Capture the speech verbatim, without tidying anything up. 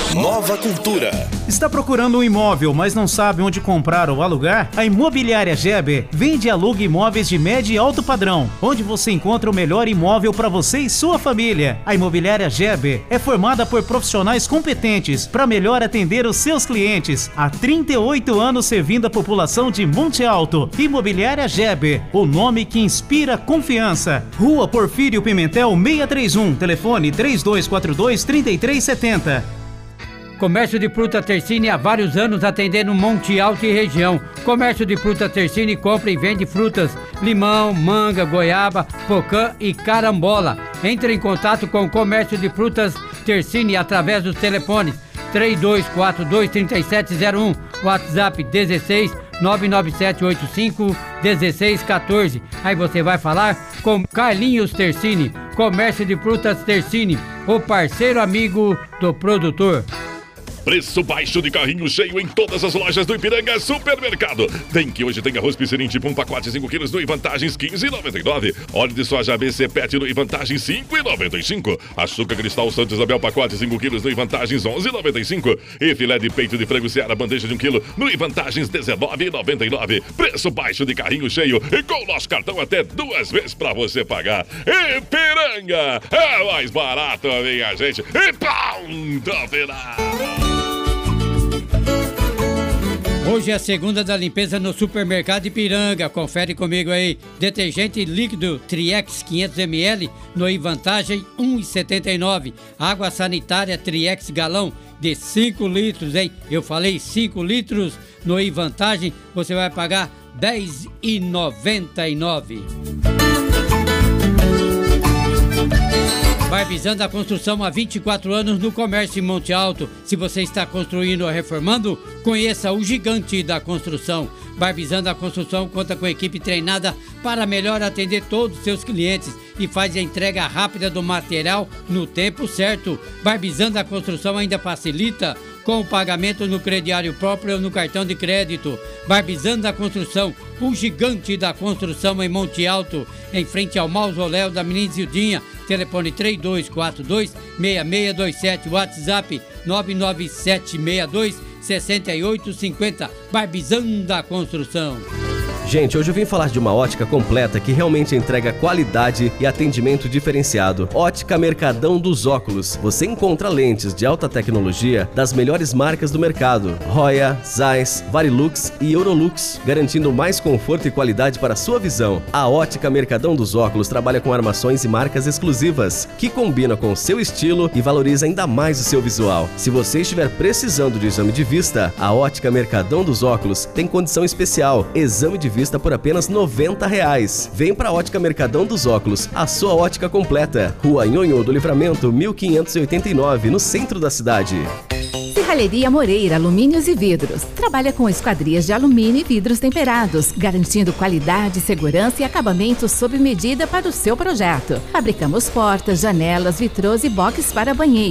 Nova Cultura. Está procurando um imóvel, mas não sabe onde comprar ou alugar? A Imobiliária Geber vende e aluga imóveis de médio e alto padrão, onde você encontra o melhor imóvel para você e sua família. A Imobiliária Geber é formada por profissionais competentes para melhor atender os seus clientes. Há trinta e oito anos servindo a população de Monte Alto. Imobiliária Geber, o nome que inspira confiança. Rua Porfírio Pimentel seiscentos e trinta e um, telefone três dois quatro dois, três três sete zero. Comércio de fruta Tersine há vários anos atendendo Monte Alto e região. Comércio de fruta Tersine compra e vende frutas, limão, manga, goiaba, pocã e carambola. Entre em contato com o Comércio de frutas Tersine através dos telefones três dois quatro dois, três sete zero um, WhatsApp dezesseis, nove nove sete oito cinco, dezesseis quatorze. Aí você vai falar com Carlinhos Tersine, Comércio de frutas Tersine, o parceiro amigo do produtor. Preço baixo de carrinho cheio em todas as lojas do Ipiranga Supermercado. Tem que hoje tem arroz Piscirim tipo um pacote cinco quilos no Ivantagens quinze reais e noventa e nove centavos. Óleo de soja B C Pet no Ivantagens cinco reais e noventa e cinco centavos. Açúcar Cristal Santo Isabel pacote cinco quilos no Ivantagens onze reais e noventa e cinco centavos. E filé de peito de frango Seara bandeja de um quilo no Ivantagens dezenove reais e noventa e nove centavos. Preço baixo de carrinho cheio e com o nosso cartão até duas vezes pra você pagar. Ipiranga é mais barato, minha gente. E ponto final. Hoje é a segunda da limpeza no Supermercado Ipiranga. Confere comigo aí. Detergente líquido Triex quinhentos mililitros no Ivantagem um real e setenta e nove centavos. Água sanitária Triex galão de cinco litros, hein? Eu falei cinco litros no Ivantagem. Você vai pagar dez reais e noventa e nove centavos. Barbizando a construção há vinte e quatro anos no comércio em Monte Alto. Se você está construindo ou reformando, conheça o gigante da construção. Barbizando a construção conta com equipe treinada para melhor atender todos os seus clientes e faz a entrega rápida do material no tempo certo. Barbizando a construção ainda facilita com o pagamento no crediário próprio ou no cartão de crédito. Barbizando a construção, o gigante da construção em Monte Alto, em frente ao mausoléu da Menina Zildinha. Telefone três dois quatro dois, seis seis dois sete, WhatsApp nove nove sete seis dois, seis oito cinco zero. Barbizando a construção. Gente, hoje eu vim falar de uma ótica completa que realmente entrega qualidade e atendimento diferenciado. Ótica Mercadão dos Óculos. Você encontra lentes de alta tecnologia das melhores marcas do mercado. Roya, Zeiss, Varilux e Eurolux, garantindo mais conforto e qualidade para a sua visão. A Ótica Mercadão dos Óculos trabalha com armações e marcas exclusivas, que combinam com o seu estilo e valoriza ainda mais o seu visual. Se você estiver precisando de exame de vista, a Ótica Mercadão dos Óculos tem condição especial. Exame de vista por apenas noventa reais. Vem pra Ótica Mercadão dos Óculos, a sua ótica completa. Rua Nhonhô do Livramento, mil quinhentos e oitenta e nove, no centro da cidade. Serralheria Moreira Alumínios e Vidros. Trabalha com esquadrias de alumínio e vidros temperados, garantindo qualidade, segurança e acabamento sob medida para o seu projeto. Fabricamos portas, janelas, vitrôs e boxes para banheiro.